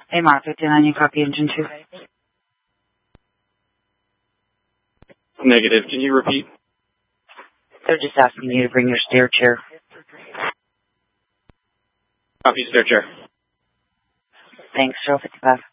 Hey, Mark, 59, you copy engine 2? Negative. Can you repeat? They're just asking you to bring your stair chair. Copy, stair chair. Thanks, Cheryl 55.